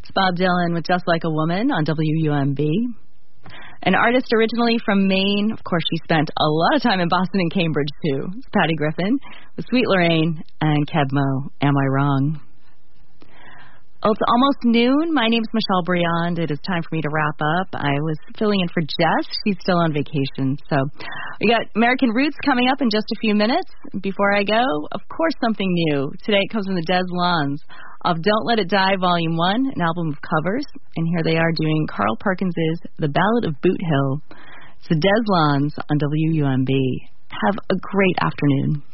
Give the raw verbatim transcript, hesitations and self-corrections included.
It's Bob Dylan with Just Like a Woman on W U M B. An artist originally from Maine. Of course, she spent a lot of time in Boston and Cambridge, too. It's Patty Griffin with Sweet Lorraine and Kebmo, Am I Wrong? Well, it's almost noon. My name's Michelle Briand. It is time for me to wrap up. I was filling in for Jess. She's still on vacation. So we got American Roots coming up in just a few minutes. Before I go, of course, something new. Today it comes from the Des Lons of Don't Let It Die Volume one, an album of covers. And here they are doing Carl Perkins' The Ballad of Boot Hill. It's the Des Lons on W U M B. Have a great afternoon.